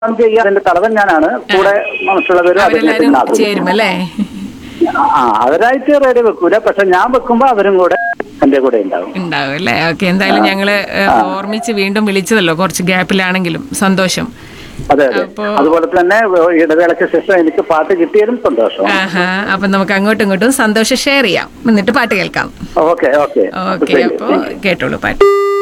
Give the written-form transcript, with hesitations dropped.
ചെയ്യാൻ അതിന്റെ തലവൻ ഞാനാണ്. കൂടെ മറ്റുള്ളവരും അവരെല്ലാരും ചേരുമല്ലേ? അവരായിട്ട് റേഡിയോ വെക്കൂല, പക്ഷെ ഞാൻ വെക്കുമ്പോ അവരും കൂടെ എന്റെ കൂടെ ഉണ്ടാവും അല്ലേ? ഓക്കെ, എന്തായാലും ഞങ്ങള് ഓർമ്മിച്ച് വീണ്ടും വിളിച്ചതല്ലോ, കുറച്ച് ഗ്യാപ്പിലാണെങ്കിലും സന്തോഷം. അതെ അതെ. അതുപോലെ തന്നെ ഇടവേളയ്ക്ക് ശേഷം എനിക്ക് പാട്ട് കിട്ടിയതും സന്തോഷം. അപ്പൊ നമുക്ക് അങ്ങോട്ടും ഇങ്ങോട്ടും സന്തോഷം ഷെയർ ചെയ്യാം, എന്നിട്ട് പാട്ട് കേൾക്കാം. ഓക്കെ ഓക്കെ ഓക്കെ, അപ്പൊ കേട്ടോളൂ പാട്ട്.